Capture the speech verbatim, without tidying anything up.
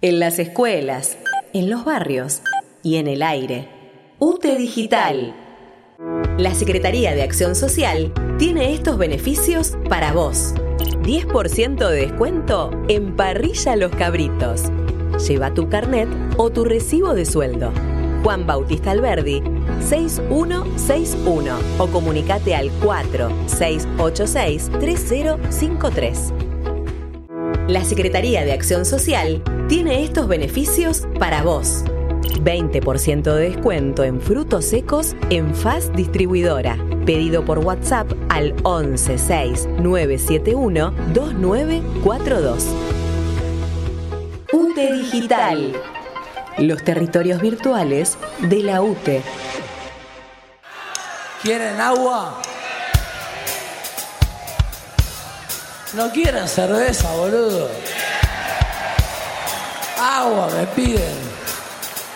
en las escuelas, en los barrios y en el aire. U T E Digital. La Secretaría de Acción Social tiene estos beneficios para vos. diez por ciento de descuento en Parrilla Los Cabritos. Lleva tu carnet o tu recibo de sueldo. Juan Bautista Alberdi, seis uno seis uno o comunicate al cuatro seis ocho seis tres cero cinco tres. La Secretaría de Acción Social tiene estos beneficios para vos. veinte por ciento de descuento en frutos secos en F A S Distribuidora. Pedido por WhatsApp al once seis nueve siete uno dos nueve cuatro dos. U T E Digital. Los territorios virtuales de la U T E. ¿Quieren agua? ¿No quieren cerveza, boludo? Agua me piden.